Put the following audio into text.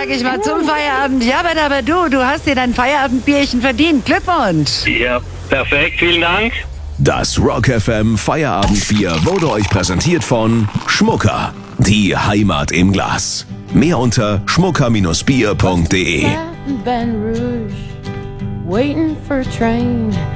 sag ich mal, zum Feierabend. Ja, aber du hast dir dein Feierabendbierchen verdient. Glückwunsch. Ja, perfekt, vielen Dank. Das Rock FM Feierabendbier wurde euch präsentiert von Schmucker. Die Heimat im Glas. Mehr unter schmucker-bier.de. Baton Rouge, waiting for a train.